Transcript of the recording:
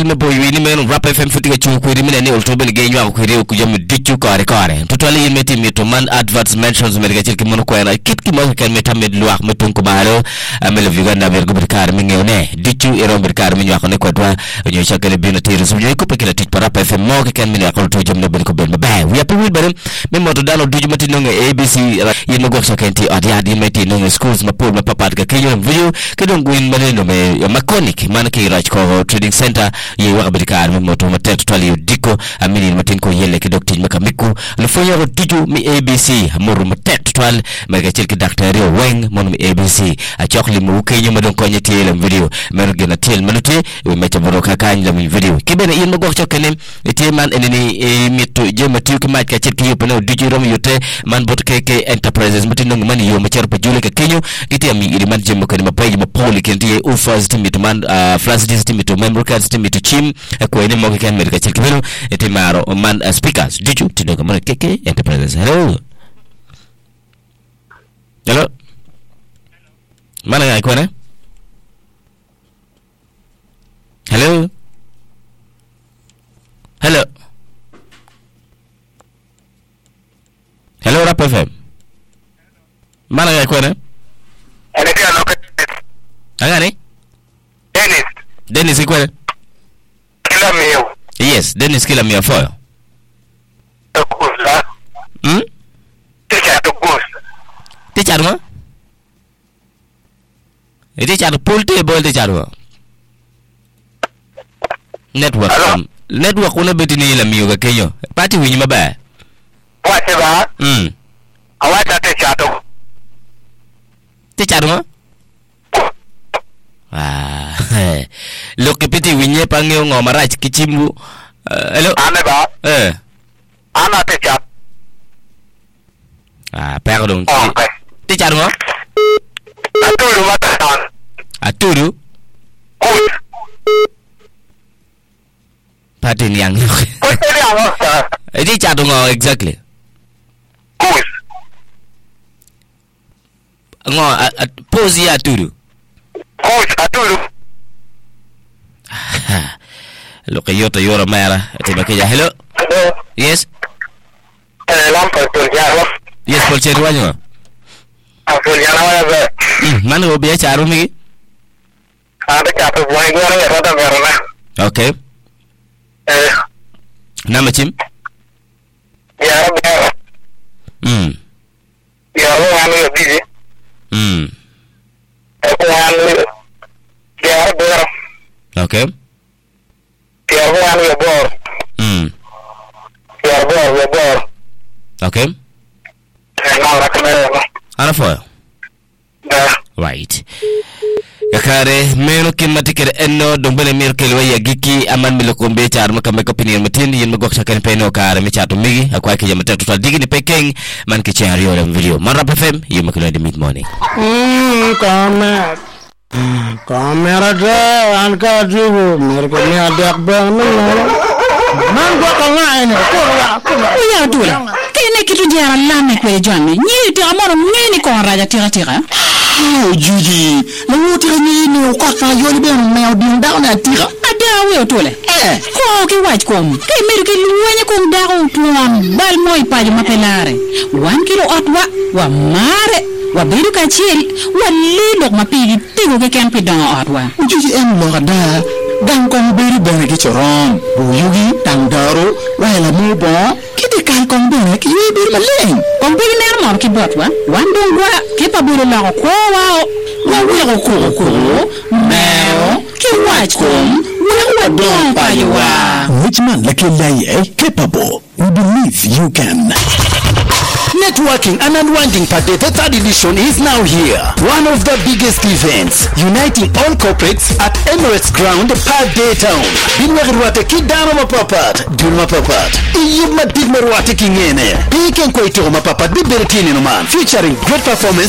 me boy ni men rap FM futiga chu ko rimine ni olto bel genyo ko rew ko jom diccu kare to tole meti mi to man adverts mentions me ga ci mo ko na kit ki mo ken metamed luak me ton ko baalo amel viganda ber gubir kar mi ngewne diccu e romber kar mi ñu wax ne ko dwa ñu chakale bi na tire su ñu ko pekela tic par rap FM mo ken mi ne ko to jom ne bel ko bel ba wi apu wi bare me mo to dalo duju mati no ABC yi ma gox sakenti adia di meti no schools ma pol ma papat ga kenyo video ke don gwin mane no me makonic man ke raj ko trading center yi wax be kar mi mo to ma tet tole dikko amini matin ko yelle ke docteur makamiku le foyo duju mi ABC moru ma tet tole ma ga ci docteur yo weng mon mi ABC a chokli mu kenyo ma don ko nyeti le video mer gena tel manute we meta boro ka kañ la mi video ke ben yi ma gox chokene ete man eneni meto jema tiw ke maj ka ci ki yopo no duju rom yote man bot ke enterprises matin no man yo ma cer pa jule ke kenyo ite mi iri man jema ko ni ma pay ma poli kenti o first timit man flash timit member card timit chim ko ene mo ke kan mer ka ci kibelo ete maro man speakers duju tindo ko man keke enterprises hello mana ngay ko ne hello rap FM mana ngay ko ne Agani Dennis ko ne kila mio yes Dennis kila mio foyo Tokusa Teacher ma teacher polte bol teacher wa network kuna betini la mio ga kenyo pati winyi maba wache ba awata teacher ma lo ke peti winyi pangeo ngoma rach kichimbu hello ane ba ana teacher pardon okay teacher ma aturu matan aturu patin yang teacher ngo exactly ngo pose ya aturu lo que yo te lloro mera te me queda hello yes lampa turjaro yes por cher waño turjaro wa man go be charu mi ada charu boy go ra rada verna okay nama chim ya ya lo anu bizi ko anu ya bor okay ya anu bor ya bor okay na kamera ana foyo right yakare meno kimatikere enno dombele mirkel waya giki aman milokombe char makame ko pinir matin yin magok chakan peno kare mi chatu migi akwa ke yamata total digini pekeng man ke chari yo video man rap FM yima kilo de mid morning kamera de anka jugo mere ko mi adak bang man go ko ngaine ko ya dula kene kitu jara lame ko jami ni te amoro ngeni ko raja tira juji na wuti ni ko ka yoli be me odin daw na tira ada we tole ko ki waj ko ke mere ke luwanya ko daw tuam bal moy paji mapelare 1 kilo atwa wa mare wa biru ka chiel wa lindo mapigi tigo ke kan pidon atwa juji en lo da dan kon beri bene ki choron bu yugi tangdaro wala mu bo kiti kan kon bene ki bir maleng kon beri ner mor ki botwa wandon gwa ke pa buru la ko wa wi ko meo ki wach kom wa don pa yuwa which man like you capable we believe you can. Networking and Unwinding Party, the third edition is now here. One of the biggest events, uniting all corporates at Emirates Ground, Park-Day Town. Binwagirwate kidano mapapat, dul mapapat. Iyub matig marwate kingene. Piken kwaito mapapat biberetini no man. Featuring great performance